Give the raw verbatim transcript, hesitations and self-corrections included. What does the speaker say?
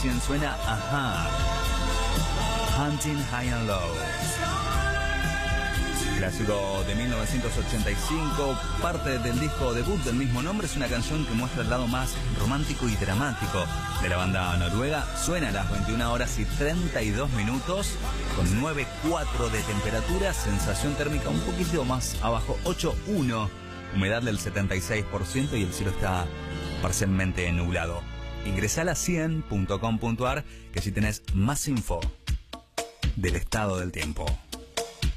cien suena Ajá, Hunting High and Low. Clásico de mil novecientos ochenta y cinco, parte del disco debut del mismo nombre. Es una canción que muestra el lado más romántico y dramático de la banda noruega. Suena a las veintiuna horas y treinta y dos minutos, con nueve coma cuatro de temperatura, sensación térmica un poquito más abajo, ocho coma uno, humedad del setenta y seis por ciento y el cielo está parcialmente nublado. Ingresá a la cien punto com punto ar que si tenés más info del estado del tiempo.